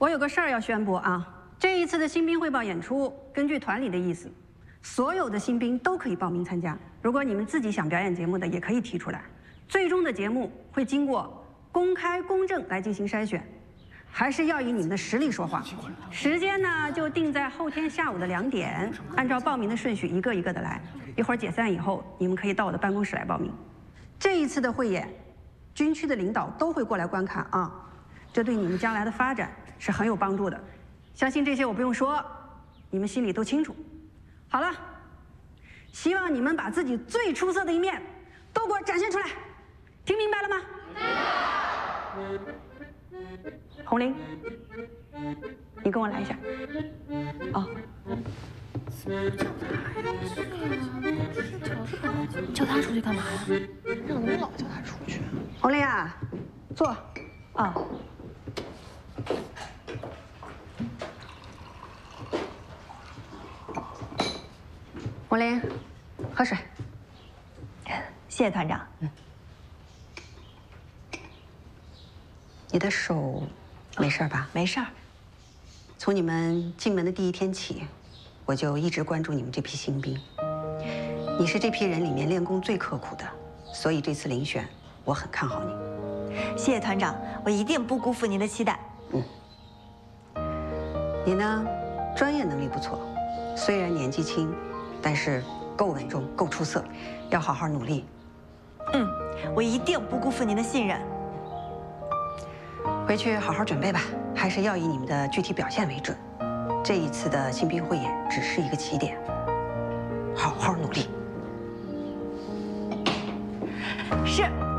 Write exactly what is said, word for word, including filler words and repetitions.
我有个事儿要宣布啊！这一次的新兵汇报演出，根据团里的意思，所有的新兵都可以报名参加。如果你们自己想表演节目的，也可以提出来。最终的节目会经过公开公正来进行筛选，还是要以你们的实力说话。时间呢，就定在后天下午的两点，按照报名的顺序一个一个的来。一会儿解散以后，你们可以到我的办公室来报名。这一次的汇演，军区的领导都会过来观看啊，这对你们将来的发展是很有帮助的。相信这些我不用说，你们心里都清楚。好了，希望你们把自己最出色的一面都给我展现出来，听明白了吗？红玲，你跟我来一下。哦。 叫他出去干嘛呀？你怎么老叫他出去？ 红玲啊，坐。啊。红玲，喝水。 谢谢团长。嗯。 你的手没事吧？ 没事儿。 从你们进门的第一天起，我就一直关注你们这批新兵。你是这批人里面练功最刻苦的，所以这次遴选我很看好你。 谢谢团长，我一定不辜负您的期待。 嗯。你呢，专业能力不错，虽然年纪轻，但是够稳重，够出色，要好好努力。 嗯，我一定不辜负您的信任。 回去好好准备吧，还是要以你们的具体表现为准。这一次的新兵汇演只是一个起点，好好努力。 是。